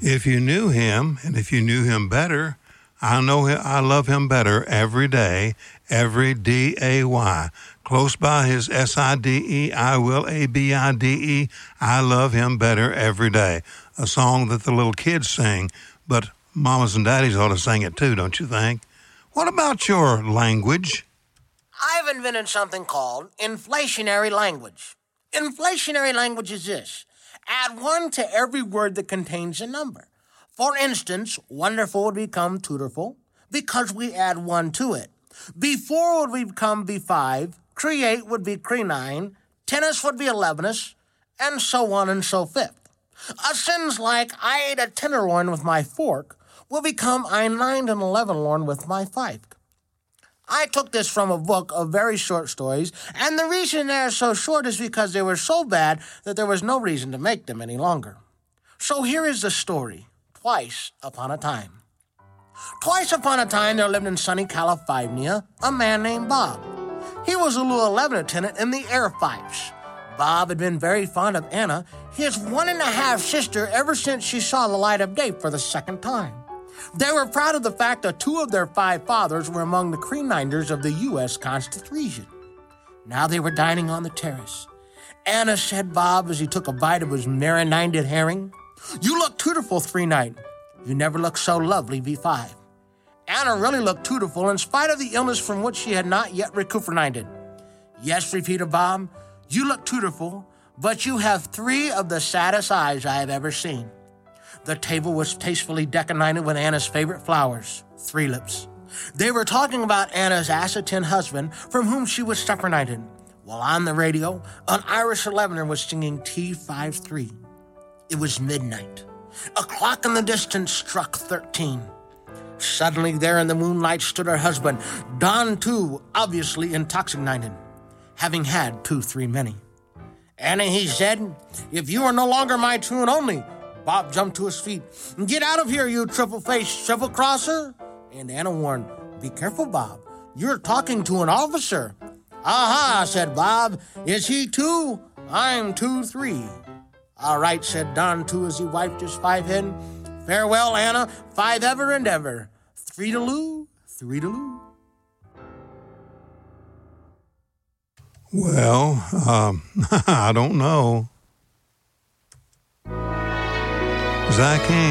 If you knew him, and if you knew him better, I love him better every day, every D-A-Y. Close by his S-I-D-E, I will A-B-I-D-E. I love him better every day. A song that the little kids sing, but mamas and daddies ought to sing it too, don't you think? What about your language? I've invented something called inflationary language. Inflationary language is this. Add 1 to every word that contains a number. For instance, wonderful would become tutorful because we add 1 to it. Before would become B5, create would be crenine, tennis would be 11th, and so on and so forth. A sentence like, I ate a tenderloin with my fork will become, I nined an 11-loin with my fife. I took this from a book of very short stories, and the reason they're so short is because they were so bad that there was no reason to make them any longer. So here is the story. Twice upon a time. Twice upon a time, there lived in sunny California a man named Bob. He was a little 11 lieutenant in the Air Force. Bob had been very fond of Anna, his 1.5 sister, ever since she saw the light of day for the second time. They were proud of the fact that 2 of their 5 fathers were among the Greenlanders of the U.S. Constitution. Now they were dining on the terrace. Anna said Bob as he took a bite of his marinated herring, You look beautiful, 3-night. You never looked so lovely, V5. Anna really looked beautiful in spite of the illness from which she had not yet recuperated. Yes, repeated Bob, you look beautiful, but you have 3 of the saddest eyes I have ever seen. The table was tastefully decorated with Anna's favorite flowers, 3 lips. They were talking about Anna's ascertained husband from whom she was separated. While on the radio, an Irish 11er was singing T53. It was midnight. A clock in the distance struck 13. Suddenly there in the moonlight stood her husband, Don too, obviously intoxicated, having had 2-3 many. Anna, he said, if you are no longer my true and only. Bob jumped to his feet. Get out of here, you triple-faced triple-crosser. And Anna warned, be careful, Bob. You're talking to an officer. Aha, said Bob. Is he 2? I'm 2-3. All right, said Don too as he wiped his 5 head. Farewell, Anna, 5 ever and ever. 3-loo, 3-loo. Well, I don't know. Zach King.